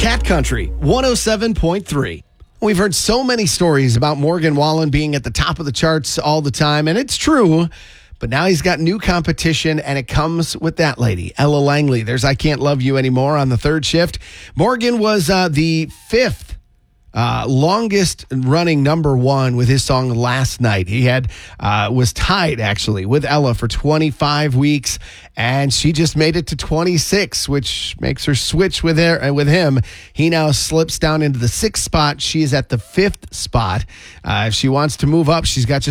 Cat Country 107.3. We've heard so many stories about Morgan Wallen being at the top of the charts all the time, and it's true. But now he's got new competition, and it comes with that lady, Ella Langley. There's I Can't Love You Anymore on the third shift. Morgan was the fifth longest running number one with his song Last Night. He was tied actually with Ella for 25 weeks, and she just made it to 26, which makes her switch with him. He now slips down into the 6th spot. She is at the 5th spot. If she wants to move up, she's got just